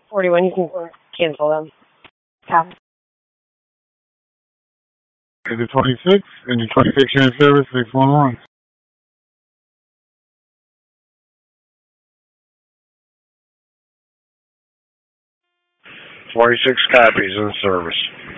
41, you can cancel them. Pass. Into 26, into 26 unit service, 611. 46 copies in service.